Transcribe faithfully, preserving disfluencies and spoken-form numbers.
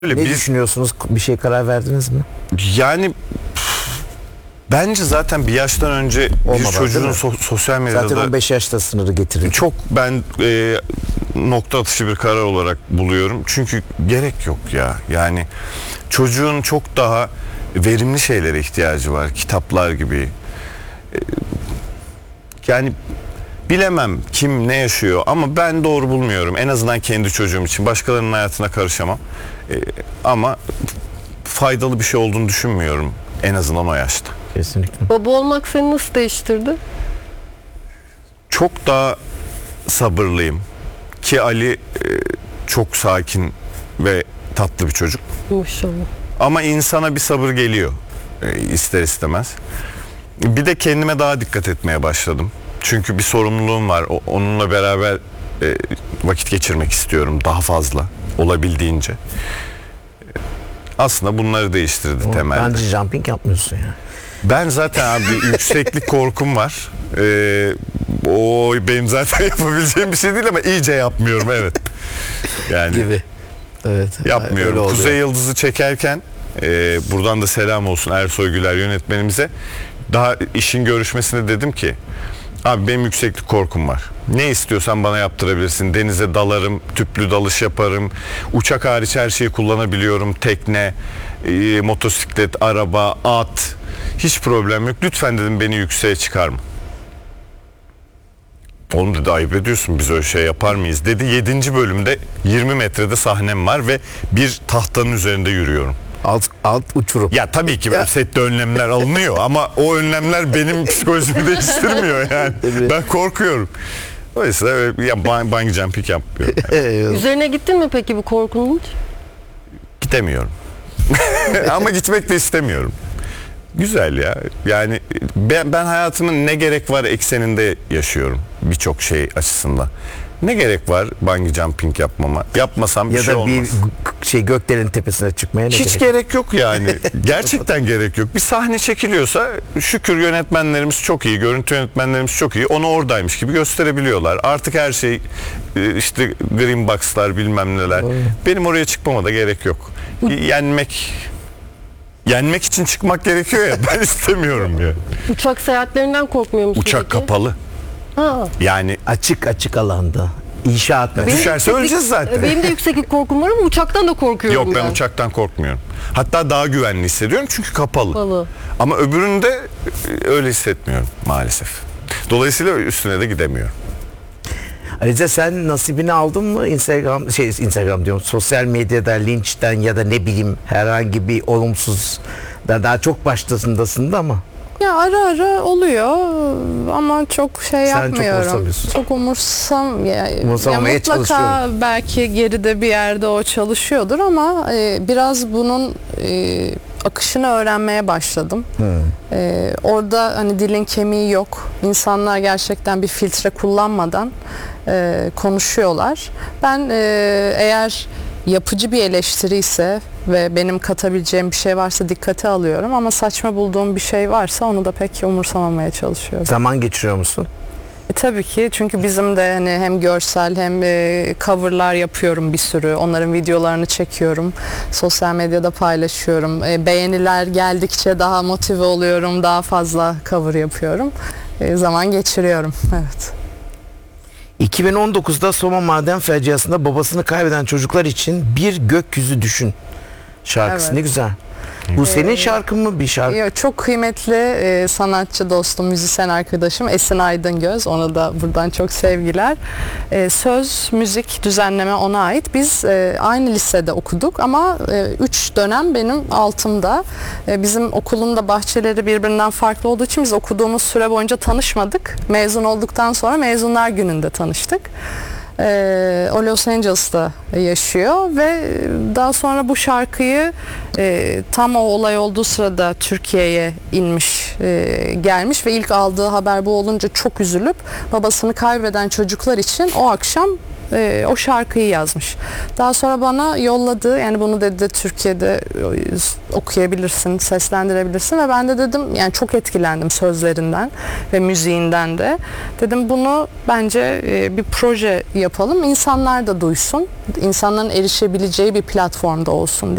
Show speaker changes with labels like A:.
A: Öyle
B: Ne
A: biz,
B: düşünüyorsunuz? Bir şey karar verdiniz mi?
A: yani bence zaten bir yaştan önce bir
B: Olmadan,
A: çocuğun
B: değil mi?
A: so- sosyal medyada
B: Zaten on beş yaşta sınırı getirir.
A: çok ben e, nokta atışı bir karar olarak buluyorum. Çünkü gerek yok ya. Yani çocuğun çok daha verimli şeylere ihtiyacı var. Kitaplar gibi. E, yani bilemem kim ne yaşıyor ama ben doğru bulmuyorum. En azından kendi çocuğum için. Başkalarının hayatına karışamam. E, ama faydalı bir şey olduğunu düşünmüyorum. En azından o yaşta.
B: Kesinlikle.
C: Baba olmak seni nasıl değiştirdi?
A: Çok daha sabırlıyım. Ki Ali e, çok sakin ve tatlı bir çocuk.
C: Maşallah.
A: Ama insana bir sabır geliyor e, ister istemez. Bir de kendime daha dikkat etmeye başladım. Çünkü bir sorumluluğum var. O, onunla beraber e, vakit geçirmek istiyorum daha fazla olabildiğince. E, Aslında bunları değiştirdi
B: O,
A: temelde.
B: bence jumping yapmıyorsun ya.
A: Ben zaten abi yükseklik korkum var. Ee, o benim zaten yapabileceğim bir şey değil ama iyice yapmıyorum, evet. Yani
B: Gibi. Evet.
A: yapmıyorum.
B: öyle oluyor.
A: Kuzey Yıldızı çekerken e, buradan da selam olsun Ersoy Güler yönetmenimize. Daha işin görüşmesinde dedim ki abi benim yükseklik korkum var. Ne istiyorsan bana yaptırabilirsin. Denize dalarım, tüplü dalış yaparım. Uçak hariç her şeyi kullanabiliyorum. Tekne, e, motosiklet, araba, at. Hiç problem yok. Lütfen dedim beni yükseğe çıkarma. Oğlum dedi ayıp ediyorsun, biz öyle şey yapar mıyız dedi. Yedinci bölümde yirmi metrede sahnem var ve bir tahtanın üzerinde yürüyorum.
B: Alt, alt uçurum.
A: Ya tabii ki böyle sette önlemler alınıyor ama o önlemler benim psikolojimi değiştirmiyor yani.
B: Evet.
A: Ben korkuyorum. Dolayısıyla öyle, ya bungee bungee jumping yapmıyorum. Yani.
C: Üzerine gittin mi peki bu korkunun hiç?
A: Gidemiyorum. Ama gitmek de istemiyorum. Güzel ya. Yani ben, ben hayatımın ne gerek var ekseninde yaşıyorum birçok şey açısından. Ne gerek var bungee jumping yapmama? Yapmasam bir
B: Ya
A: şey
B: da bir
A: olmaz.
B: g- şey gökdelenin tepesine çıkmaya ne
A: Hiç
B: gerek?
A: gerek yok yani. Gerçekten gerek yok. Bir sahne çekiliyorsa şükür yönetmenlerimiz çok iyi, görüntü yönetmenlerimiz çok iyi. Onu oradaymış gibi gösterebiliyorlar. Artık her şey e, işte green box'lar bilmem neler. Benim oraya çıkmama da gerek yok. Yenmek yenmek için çıkmak gerekiyor ya, ben istemiyorum ya.
C: Uçak seyahatlerinden korkmuyor musun
A: Uçak
C: peki?
A: kapalı.
C: Ha.
A: Yani
B: Açık açık alanda. İnşaat
C: Benim
B: mesela.
A: düşerse
C: yükseklik-
A: öleceğiz zaten.
C: Benim de yükseklik korkum var ama uçaktan da korkuyorum
A: yok ben uçaktan korkmuyorum. Hatta daha güvenli hissediyorum çünkü kapalı.
C: Kapalı.
A: Ama öbüründe e, öyle hissetmiyorum maalesef. Dolayısıyla üstüne de gidemiyorum.
B: Ayrıca sen nasibini aldın mı Instagram şey Instagram diyorum sosyal medyada linçten ya da ne bileyim herhangi bir olumsuz da daha çok baştasındasın da ama
D: Ya ara ara oluyor ama çok şey
B: Sen çok
D: yapmıyorum.
B: umursamıyorsun.
D: Çok umursam ya, ya
B: Umursamamaya
D: mutlaka
B: çalışıyorum.
D: belki geride bir yerde o çalışıyordur ama e, biraz bunun e, akışını öğrenmeye başladım. E, orada hani dilin kemiği yok. İnsanlar gerçekten bir filtre kullanmadan e, konuşuyorlar. Ben e, eğer yapıcı bir eleştiri ise ve benim katabileceğim bir şey varsa dikkate alıyorum ama saçma bulduğum bir şey varsa onu da pek umursamamaya çalışıyorum.
B: zaman geçiriyor musun?
D: E, tabii ki çünkü bizim de hani hem görsel hem e, coverlar yapıyorum bir sürü. Onların videolarını çekiyorum. Sosyal medyada paylaşıyorum. E, beğeniler geldikçe daha motive oluyorum. Daha fazla cover yapıyorum. E, zaman geçiriyorum. Evet.
B: iki bin on dokuzda Soma Maden faciasında babasını kaybeden çocuklar için Bir Gökyüzü Düşün şarkısı.
D: Evet.
B: Ne güzel. Bu senin şarkın mı bir şarkı?
D: Yo, çok kıymetli e, sanatçı dostum, müzisyen arkadaşım Esin Aydıngöz. Ona da buradan çok sevgiler. E, söz, müzik, düzenleme ona ait. Biz e, aynı lisede okuduk ama üç dönem benim altımda. E, bizim okulun da bahçeleri birbirinden farklı olduğu için biz okuduğumuz süre boyunca tanışmadık. Mezun olduktan sonra mezunlar gününde tanıştık. Ee, o Los Angeles'ta yaşıyor ve daha sonra bu şarkıyı e, tam o olay olduğu sırada Türkiye'ye inmiş, e, gelmiş ve ilk aldığı haber bu olunca çok üzülüp babasını kaybeden çocuklar için o akşam e, o şarkıyı yazmış. Daha sonra bana yolladı. Yani bunu dedi Türkiye'de e, okuyabilirsin, seslendirebilirsin ve ben de dedim yani çok etkilendim sözlerinden ve müziğinden de. Dedim bunu bence e, bir proje yapalım. İnsanlar da duysun. İnsanların erişebileceği bir platformda olsun diye.